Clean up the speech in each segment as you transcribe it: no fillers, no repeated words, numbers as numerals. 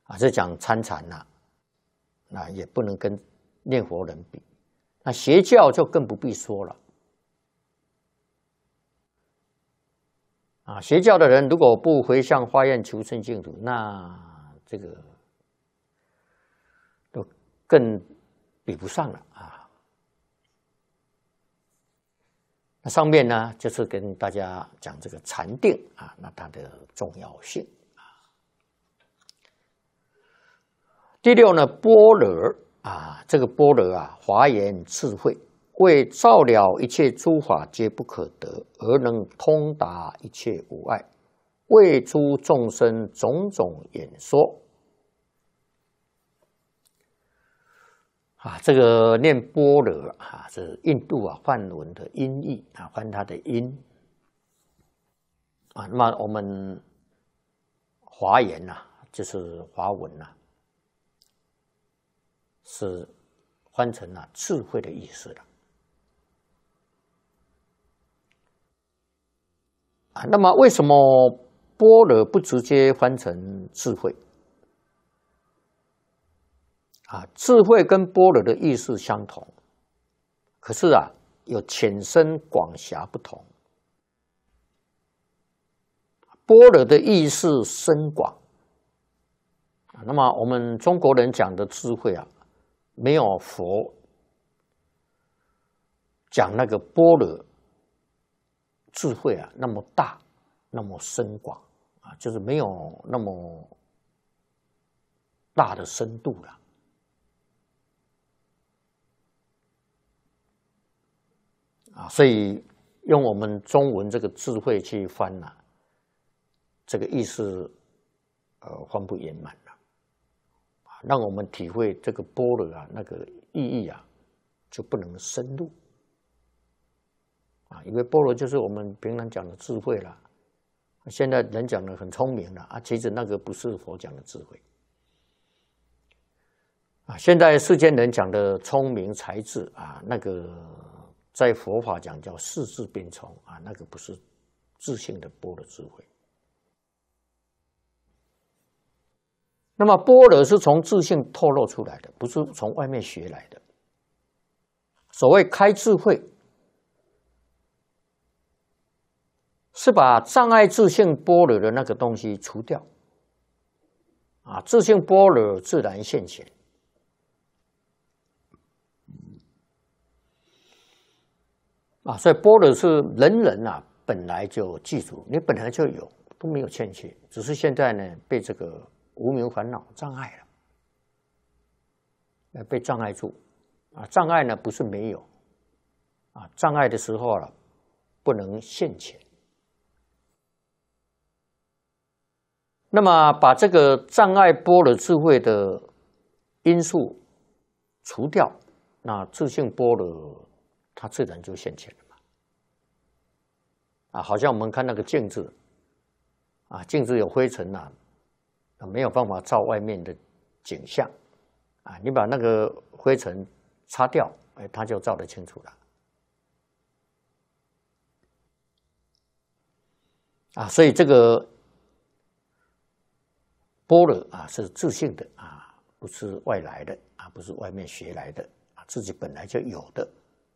这讲参禅呐，也不能跟念佛人比，那邪教就更不必说了。邪教的人如果不回向发愿求生净土，那这个都更比不上了啊。那上面呢，就是跟大家讲这个禅定啊，那它的重要性啊。第六呢，般若啊，这个般若啊，华严智慧，为照了一切诸法皆不可得，而能通达一切无碍，为诸众生种种演说。这个念般若啊，是印度梵文的音译啊，翻它的音啊。那么我们华严就是华文是翻成智慧的意思了。那么为什么般若不直接翻成智慧？智慧跟般若的意思相同，可是有浅深广狭不同。般若的意思深广，那么我们中国人讲的智慧没有佛讲那个般若智慧那么大，那么深广就是没有那么大的深度了。所以用我们中文这个智慧去翻这个意思翻不圆满了，让我们体会这个般若那个意义就不能深入因为般若就是我们平常讲的智慧了，现在人讲的很聪明了其实那个不是佛讲的智慧现在世间人讲的聪明才智那个在佛法讲叫世智并聪那个不是自性的般若智慧。那么般若是从自性透露出来的，不是从外面学来的。所谓开智慧，是把障碍自性般若的那个东西除掉自性般若自然现前。所以般若是人人本来就记住，你本来就有，都没有欠缺，只是现在呢被这个无明烦恼障碍了，被障碍住障碍呢不是没有障碍的时候不能现前。那么把这个障碍般若智慧的因素除掉，那自性般若它自然就现前了好像我们看那个镜子镜子有灰尘没有办法照外面的景象你把那个灰尘擦掉它就照得清楚了所以这个般若是自性的不是外来的不是外面学来的自己本来就有的。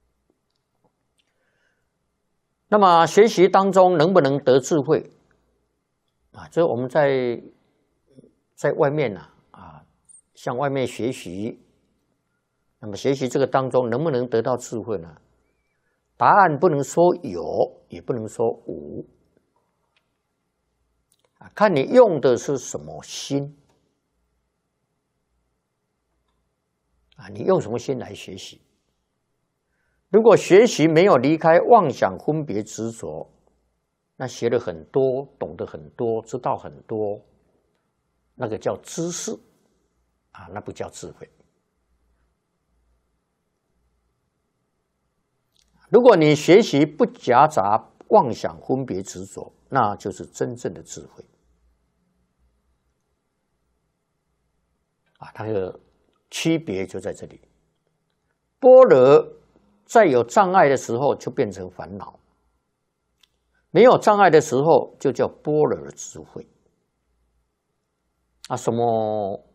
那么学习当中能不能得智慧就是我们在外面向外面学习，那么学习这个当中能不能得到智慧呢？答案不能说有，也不能说无看你用的是什么心你用什么心来学习？如果学习没有离开妄想分别执着，那学了很多，懂得很多，知道很多，那个叫知识那不叫智慧。如果你学习不夹杂妄想分别执着，那就是真正的智慧它的区别就在这里。般若在有障碍的时候就变成烦恼，没有障碍的时候就叫般若智慧什么